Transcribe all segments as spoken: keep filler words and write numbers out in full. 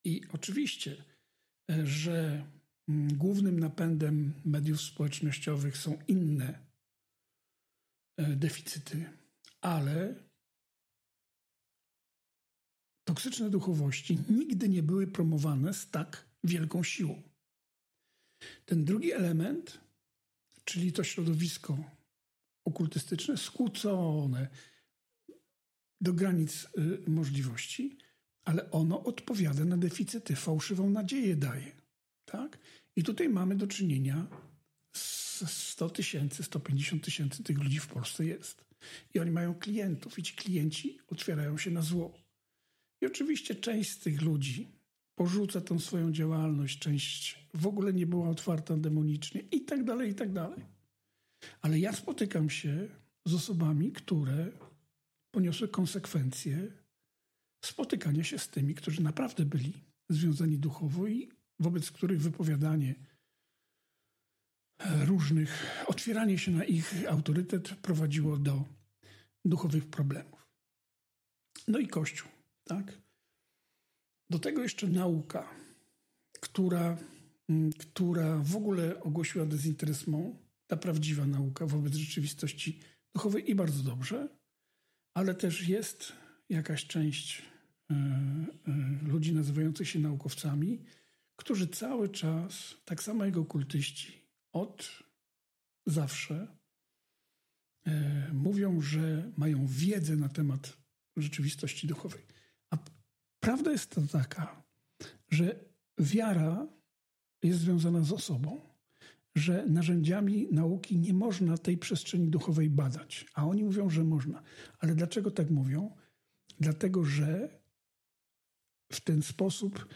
I oczywiście, że głównym napędem mediów społecznościowych są inne deficyty, ale toksyczne duchowości nigdy nie były promowane z tak wielką siłą. Ten drugi element, czyli to środowisko okultystyczne, skłócone do granic y, możliwości, ale ono odpowiada na deficyty, fałszywą nadzieję daje. Tak? I tutaj mamy do czynienia z sto tysięcy, sto pięćdziesiąt tysięcy tych ludzi w Polsce jest. I oni mają klientów i ci klienci otwierają się na zło. I oczywiście część z tych ludzi porzuca tą swoją działalność, część w ogóle nie była otwarta demonicznie i tak dalej, i tak dalej. Ale ja spotykam się z osobami, które poniosły konsekwencje spotykania się z tymi, którzy naprawdę byli związani duchowo i wobec których wypowiadanie różnych, otwieranie się na ich autorytet prowadziło do duchowych problemów. No i Kościół, tak? Do tego jeszcze nauka, która, która w ogóle ogłosiła dezinteresment, ta prawdziwa nauka wobec rzeczywistości duchowej i bardzo dobrze, ale też jest jakaś część y, y, ludzi nazywających się naukowcami, którzy cały czas, tak samo jak okultyści, od zawsze y, mówią, że mają wiedzę na temat rzeczywistości duchowej. A prawda jest to taka, że wiara jest związana z osobą, że narzędziami nauki nie można tej przestrzeni duchowej badać. A oni mówią, że można. Ale dlaczego tak mówią? Dlatego, że w ten sposób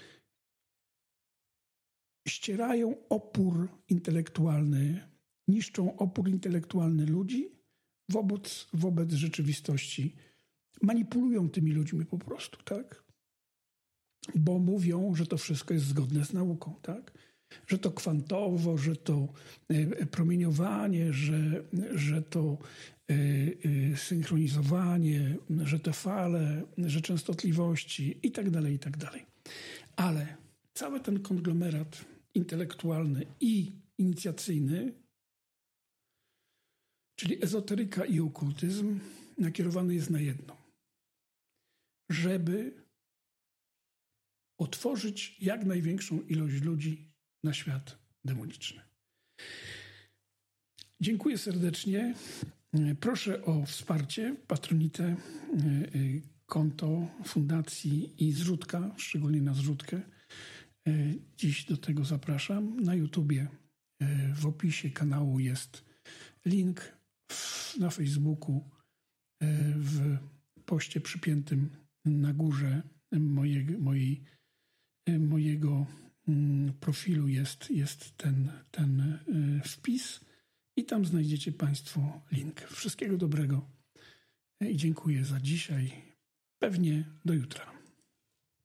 ścierają opór intelektualny, niszczą opór intelektualny ludzi wobec, wobec rzeczywistości. Manipulują tymi ludźmi po prostu, tak? Bo mówią, że to wszystko jest zgodne z nauką, tak? Że to kwantowo, że to promieniowanie, że, że to synchronizowanie, że te fale, że częstotliwości i tak dalej, i tak dalej. Ale cały ten konglomerat intelektualny i inicjacyjny, czyli ezoteryka i okultyzm, nakierowany jest na jedno. Żeby otworzyć jak największą ilość ludzi na świat demoniczny. Dziękuję serdecznie. Proszę o wsparcie, patronitę, konto fundacji i zrzutka, szczególnie na zrzutkę. Dziś do tego zapraszam. Na YouTubie w opisie kanału jest link, na Facebooku w poście przypiętym na górze mojego, mojej, mojego profilu jest, jest ten, ten wpis i tam znajdziecie Państwo link. Wszystkiego dobrego i dziękuję za dzisiaj. Pewnie do jutra.